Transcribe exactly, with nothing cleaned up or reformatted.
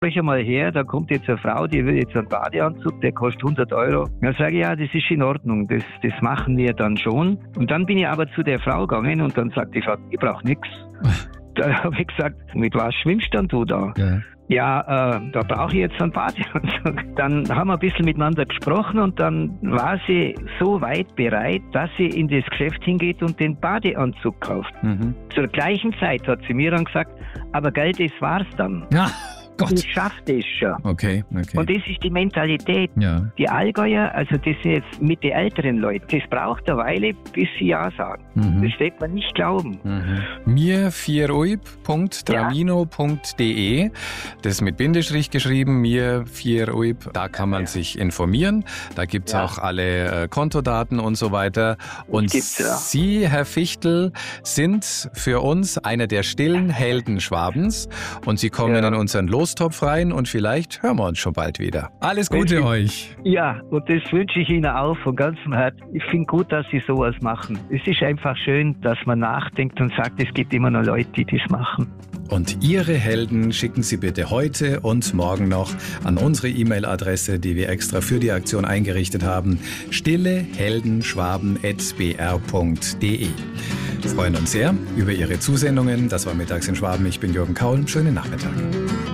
Sprich mal her, da kommt jetzt eine Frau, die will jetzt einen Badeanzug, der kostet hundert Euro. Dann sage ich, ja, das ist in Ordnung, das, das machen wir dann schon. Und dann bin ich aber zu der Frau gegangen und dann sagt die Frau, ich brauche nichts. Da habe ich gesagt, mit was schwimmst dann du da? Ja. Ja, äh, da brauche ich jetzt einen Badeanzug. Dann haben wir ein bisschen miteinander gesprochen und dann war sie so weit bereit, dass sie in das Geschäft hingeht und den Badeanzug kauft. Mhm. Zur gleichen Zeit hat sie mir dann gesagt, aber Geld, das war's dann. Ja. Gott. Ich schaffe das schon. Okay, okay. Und das ist die Mentalität. Ja. Die Allgäuer, also das sind jetzt mit den älteren Leuten, das braucht eine Weile, bis sie Ja sagen. Mhm. Das wird man nicht glauben. Mhm. mir vier uib punkt tramino punkt de, das ist mit Bindestrich geschrieben, mir vier uib, da kann man ja. sich informieren. Da gibt es ja. auch alle äh, Kontodaten und so weiter. Und ja. Sie, Herr Fichtel, sind für uns einer der stillen Helden Schwabens und Sie kommen ja. in unseren Lostopf rein und vielleicht hören wir uns schon bald wieder. Alles Gute ich, euch. Ja, und das wünsche ich Ihnen auch von ganzem Herzen. Ich finde gut, dass Sie sowas machen. Es ist einfach schön, dass man nachdenkt und sagt, es gibt immer noch Leute, die das machen. Und Ihre Helden schicken Sie bitte heute und morgen noch an unsere E-Mail-Adresse, die wir extra für die Aktion eingerichtet haben, stilleheldenschwaben at b r punkt de. Wir freuen uns sehr über Ihre Zusendungen. Das war Mittags in Schwaben. Ich bin Jürgen Kaul. Schönen Nachmittag.